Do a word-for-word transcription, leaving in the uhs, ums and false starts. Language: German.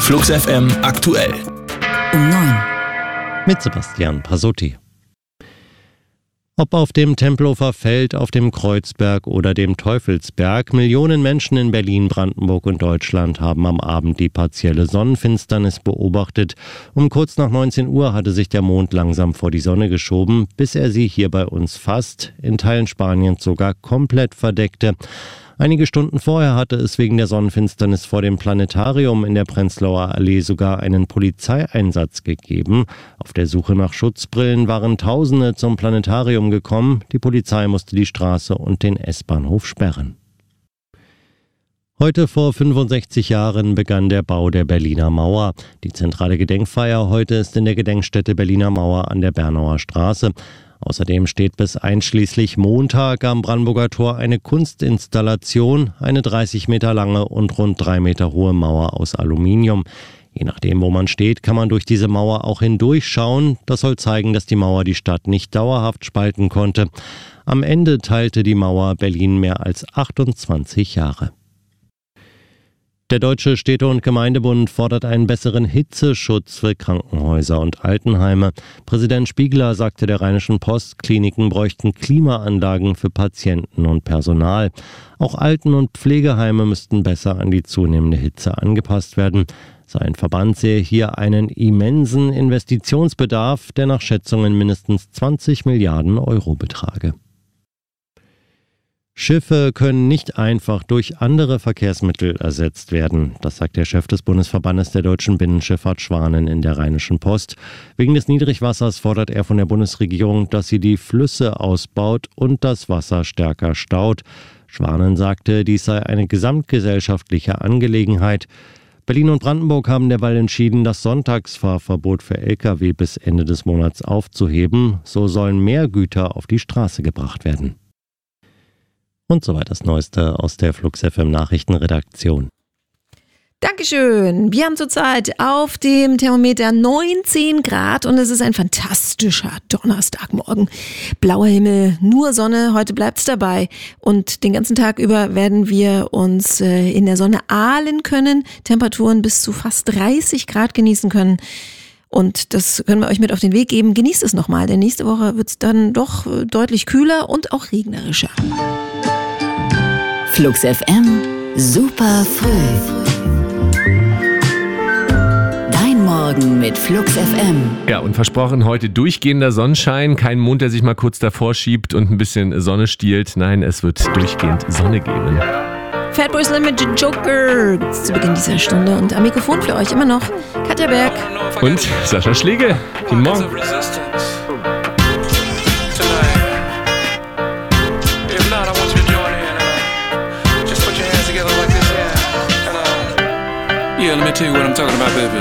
Flux F M aktuell. Um neun. Mit Sebastian Pasotti. Ob auf dem Tempelhofer Feld, auf dem Kreuzberg oder dem Teufelsberg, Millionen Menschen in Berlin, Brandenburg und Deutschland haben am Abend die partielle Sonnenfinsternis beobachtet. Um kurz nach neunzehn Uhr hatte sich der Mond langsam vor die Sonne geschoben, bis er sie hier bei uns fast, in Teilen Spaniens sogar komplett verdeckte. Einige Stunden vorher hatte es wegen der Sonnenfinsternis vor dem Planetarium in der Prenzlauer Allee sogar einen Polizeieinsatz gegeben. Auf der Suche nach Schutzbrillen waren Tausende zum Planetarium gekommen. Die Polizei musste die Straße und den S-Bahnhof sperren. Heute vor fünfundsechzig Jahren begann der Bau der Berliner Mauer. Die zentrale Gedenkfeier heute ist in der Gedenkstätte Berliner Mauer an der Bernauer Straße. Außerdem steht bis einschließlich Montag am Brandenburger Tor eine Kunstinstallation, eine dreißig Meter lange und rund drei Meter hohe Mauer aus Aluminium. Je nachdem, wo man steht, kann man durch diese Mauer auch hindurchschauen. Das soll zeigen, dass die Mauer die Stadt nicht dauerhaft spalten konnte. Am Ende teilte die Mauer Berlin mehr als achtundzwanzig Jahre. Der Deutsche Städte- und Gemeindebund fordert einen besseren Hitzeschutz für Krankenhäuser und Altenheime. Präsident Spiegler sagte der Rheinischen Post, Kliniken bräuchten Klimaanlagen für Patienten und Personal. Auch Alten- und Pflegeheime müssten besser an die zunehmende Hitze angepasst werden. Sein Verband sehe hier einen immensen Investitionsbedarf, der nach Schätzungen mindestens zwanzig Milliarden Euro betrage. Schiffe können nicht einfach durch andere Verkehrsmittel ersetzt werden. Das sagt der Chef des Bundesverbandes der deutschen Binnenschifffahrt Schwanen in der Rheinischen Post. Wegen des Niedrigwassers fordert er von der Bundesregierung, dass sie die Flüsse ausbaut und das Wasser stärker staut. Schwanen sagte, dies sei eine gesamtgesellschaftliche Angelegenheit. Berlin und Brandenburg haben derweil entschieden, das Sonntagsfahrverbot für L K W bis Ende des Monats aufzuheben. So sollen mehr Güter auf die Straße gebracht werden. Und soweit das Neueste aus der Flux F M Nachrichtenredaktion. Dankeschön. Wir haben zurzeit auf dem Thermometer neunzehn Grad und es ist ein fantastischer Donnerstagmorgen. Blauer Himmel, nur Sonne, heute bleibt's dabei. Und den ganzen Tag über werden wir uns in der Sonne ahlen können, Temperaturen bis zu fast dreißig Grad genießen können. Und das können wir euch mit auf den Weg geben. Genießt es nochmal, denn nächste Woche wird's dann doch deutlich kühler und auch regnerischer. Flux F M, super früh. Dein Morgen mit Flux F M. Ja, und versprochen, heute durchgehender Sonnenschein. Kein Mond, der sich mal kurz davor schiebt und ein bisschen Sonne stiehlt. Nein, es wird durchgehend Sonne geben. Fatboy Slim mit Joker gibt's zu Beginn dieser Stunde. Und am Mikrofon für euch immer noch Katja Berg und Sascha Schlegel. Guten Morgen. Yeah, let me tell you what I'm talking about, baby.